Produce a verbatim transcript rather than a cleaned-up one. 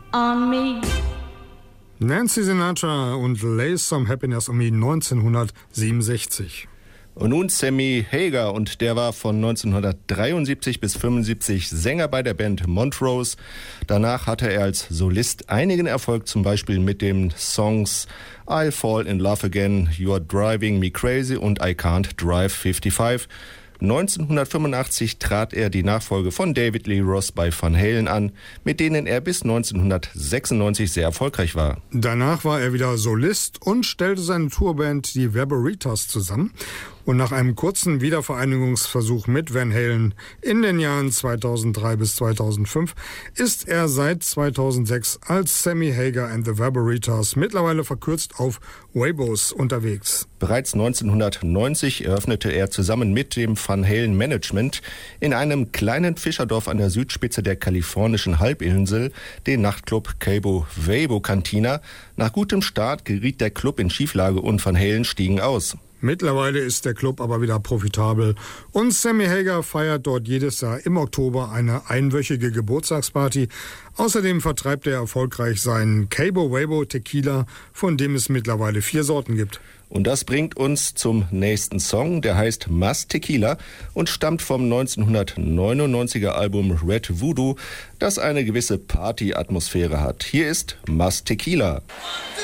on me. Nancy Sinatra und Lay Some Happiness on Me neunzehnhundertsiebenundsechzig. Und nun Sammy Hagar, und der war von neunzehnhundertdreiundsiebzig bis fünfundsiebzig Sänger bei der Band Montrose. Danach hatte er als Solist einigen Erfolg, zum Beispiel mit den Songs I'll Fall in Love Again, You're Driving Me Crazy und I Can't Drive fünfundfünfzig. neunzehnhundertfünfundachtzig trat er die Nachfolge von David Lee Roth bei Van Halen an, mit denen er bis neunzehnhundertsechsundneunzig sehr erfolgreich war. Danach war er wieder Solist und stellte seine Tourband, die Verberitas, zusammen. Und nach einem kurzen Wiedervereinigungsversuch mit Van Halen in den Jahren zweitausenddrei bis zweitausendfünf ist er seit zweitausendsechs als Sammy Hagar and the Verberitas, mittlerweile verkürzt auf Weibos, unterwegs. Bereits neunzehnhundertneunzig eröffnete er zusammen mit dem Van Halen Management in einem kleinen Fischerdorf an der Südspitze der kalifornischen Halbinsel den Nachtclub Cabo Wabo Cantina. Nach gutem Start geriet der Club in Schieflage und Van Halen stiegen aus. Mittlerweile ist der Club aber wieder profitabel und Sammy Hagar feiert dort jedes Jahr im Oktober eine einwöchige Geburtstagsparty. Außerdem vertreibt er erfolgreich seinen Cabo Wabo Tequila, von dem es mittlerweile vier Sorten gibt. Und das bringt uns zum nächsten Song, der heißt Mas Tequila und stammt vom neunzehnhundertneunundneunziger Album Red Voodoo, das eine gewisse Party-Atmosphäre hat. Hier ist Mas Tequila.